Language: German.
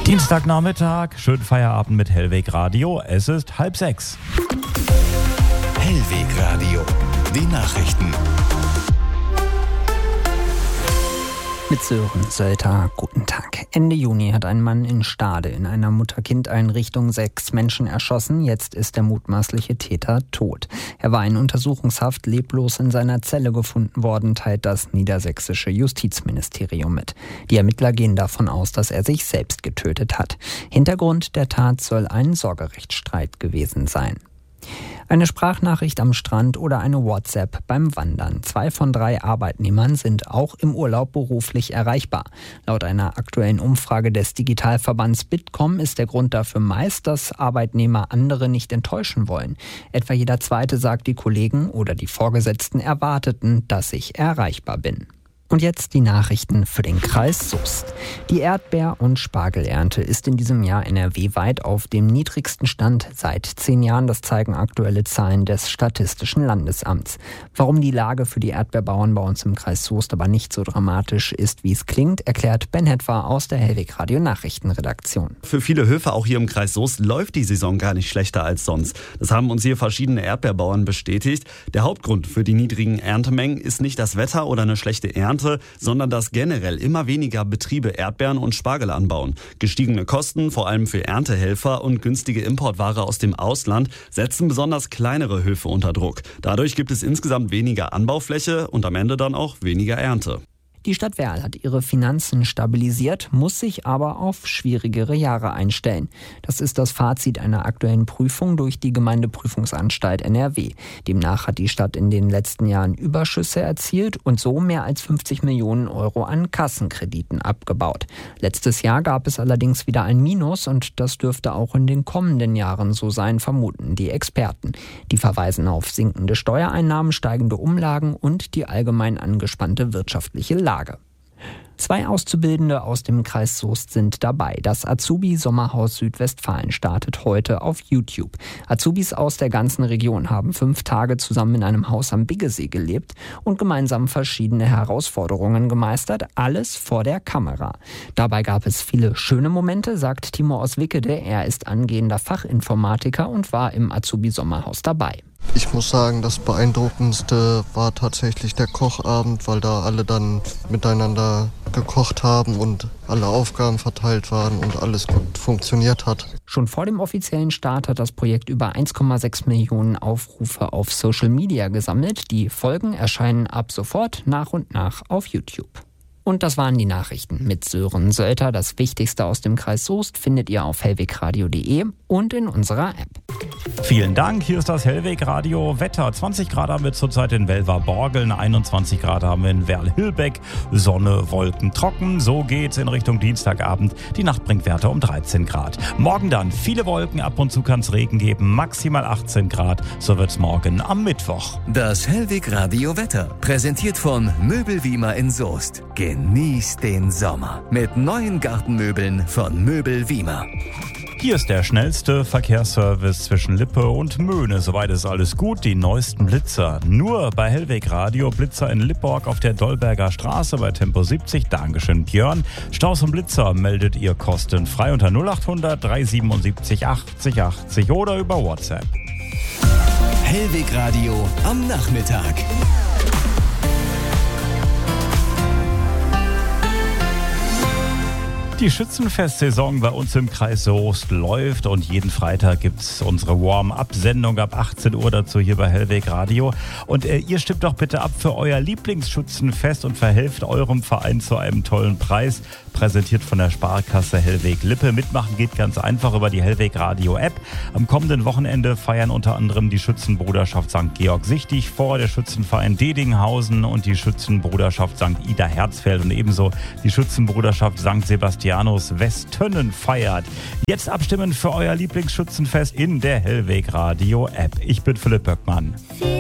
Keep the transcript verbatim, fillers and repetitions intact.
Dienstagnachmittag, schönen Feierabend mit Hellweg Radio. Es ist halb sechs. Hellweg Radio, die Nachrichten. Mit Sören Sölter, guten Tag. Ende Juni hat ein Mann in Stade in einer Mutter-Kind-Einrichtung sechs Menschen erschossen. Jetzt ist der mutmaßliche Täter tot. Er war in Untersuchungshaft leblos in seiner Zelle gefunden worden, teilt das niedersächsische Justizministerium mit. Die Ermittler gehen davon aus, dass er sich selbst getötet hat. Hintergrund der Tat soll ein Sorgerechtsstreit gewesen sein. Eine Sprachnachricht am Strand oder eine WhatsApp beim Wandern. Zwei von drei Arbeitnehmern sind auch im Urlaub beruflich erreichbar. Laut einer aktuellen Umfrage des Digitalverbands Bitkom ist der Grund dafür meist, dass Arbeitnehmer andere nicht enttäuschen wollen. Etwa jeder Zweite sagt, die Kollegen oder die Vorgesetzten erwarteten, dass ich erreichbar bin. Und jetzt die Nachrichten für den Kreis Soest. Die Erdbeer- und Spargelernte ist in diesem Jahr N R W-weit auf dem niedrigsten Stand seit zehn Jahren. Das zeigen aktuelle Zahlen des Statistischen Landesamts. Warum die Lage für die Erdbeerbauern bei uns im Kreis Soest aber nicht so dramatisch ist, wie es klingt, erklärt Ben Hetwa aus der Hellweg Radio Nachrichtenredaktion. Für viele Höfe auch hier im Kreis Soest läuft die Saison gar nicht schlechter als sonst. Das haben uns hier verschiedene Erdbeerbauern bestätigt. Der Hauptgrund für die niedrigen Erntemengen ist nicht das Wetter oder eine schlechte Ernte, sondern dass generell immer weniger Betriebe Erdbeeren und Spargel anbauen. Gestiegene Kosten, vor allem für Erntehelfer und günstige Importware aus dem Ausland, setzen besonders kleinere Höfe unter Druck. Dadurch gibt es insgesamt weniger Anbaufläche und am Ende dann auch weniger Ernte. Die Stadt Werl hat ihre Finanzen stabilisiert, muss sich aber auf schwierigere Jahre einstellen. Das ist das Fazit einer aktuellen Prüfung durch die Gemeindeprüfungsanstalt N R W. Demnach hat die Stadt in den letzten Jahren Überschüsse erzielt und so mehr als fünfzig Millionen Euro an Kassenkrediten abgebaut. Letztes Jahr gab es allerdings wieder ein Minus und das dürfte auch in den kommenden Jahren so sein, vermuten die Experten. Die verweisen auf sinkende Steuereinnahmen, steigende Umlagen und die allgemein angespannte wirtschaftliche Lage. Lage. Zwei Auszubildende aus dem Kreis Soest sind dabei. Das Azubi-Sommerhaus Südwestfalen startet heute auf YouTube. Azubis aus der ganzen Region haben fünf Tage zusammen in einem Haus am Biggesee gelebt und gemeinsam verschiedene Herausforderungen gemeistert, alles vor der Kamera. Dabei gab es viele schöne Momente, sagt Timo aus Wickede. Er ist angehender Fachinformatiker und war im Azubi-Sommerhaus dabei. Ich muss sagen, das Beeindruckendste war tatsächlich der Kochabend, weil da alle dann miteinander gekocht haben und alle Aufgaben verteilt waren und alles gut funktioniert hat. Schon vor dem offiziellen Start hat das Projekt über eins Komma sechs Millionen Aufrufe auf Social Media gesammelt. Die Folgen erscheinen ab sofort nach und nach auf YouTube. Und das waren die Nachrichten mit Sören Sölter. Das Wichtigste aus dem Kreis Soest findet ihr auf hellwegradio punkt de und in unserer App. Vielen Dank, hier ist das Hellweg Radio Wetter. zwanzig Grad haben wir zurzeit in Welver-Borgeln, einundzwanzig Grad haben wir in Werl-Hillbeck, Sonne, Wolken, trocken. So geht's in Richtung Dienstagabend. Die Nacht bringt Werte um dreizehn Grad. Morgen dann viele Wolken, ab und zu kann es Regen geben, maximal achtzehn Grad. So wird's morgen am Mittwoch. Das Hellweg Radio Wetter, präsentiert von Möbelwiemer in Soest. Genießt den Sommer mit neuen Gartenmöbeln von Möbelwiemer. Hier ist der schnellste Verkehrsservice zwischen Lippe und Möhne. Soweit ist alles gut. Die neuesten Blitzer nur bei Hellweg Radio. Blitzer in Lipborg auf der Dolberger Straße bei Tempo siebzig. Dankeschön, Björn. Staus und Blitzer meldet ihr kostenfrei unter null acht hundert drei siebenundsiebzig achtzig achtzig oder über WhatsApp. Hellweg Radio am Nachmittag. Die Schützenfestsaison bei uns im Kreis Soest läuft und jeden Freitag gibt's unsere Warm-up-Sendung ab achtzehn Uhr dazu hier bei Hellweg Radio. Und äh, ihr stimmt doch bitte ab für euer Lieblingsschützenfest und verhelft eurem Verein zu einem tollen Preis. Präsentiert von der Sparkasse Hellweg Lippe. Mitmachen geht ganz einfach über die Hellweg Radio App. Am kommenden Wochenende feiern unter anderem die Schützenbruderschaft Sankt Georg Sichtig vor, der Schützenverein Dedinghausen und die Schützenbruderschaft Sankt Ida Herzfeld und ebenso die Schützenbruderschaft Sankt Sebastianus Westtönnen feiert. Jetzt abstimmen für euer Lieblingsschützenfest in der Hellweg Radio App. Ich bin Philipp Böckmann.